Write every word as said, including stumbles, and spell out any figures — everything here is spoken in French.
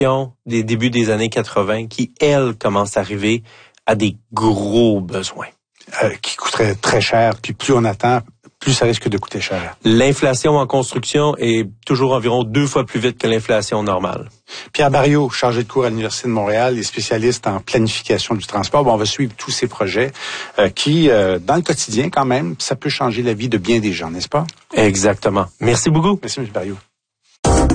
des débuts des années quatre-vingt qui, elle, commence à arriver à des gros besoins. Euh, qui coûterait très cher, puis plus on attend, plus ça risque de coûter cher. L'inflation en construction est toujours environ deux fois plus vite que l'inflation normale. Pierre Barriot, chargé de cours à l'Université de Montréal et spécialiste en planification du transport. Bon, on va suivre tous ces projets euh, qui, euh, dans le quotidien quand même, ça peut changer la vie de bien des gens, n'est-ce pas? Exactement. Merci beaucoup. Merci, M. Barriot.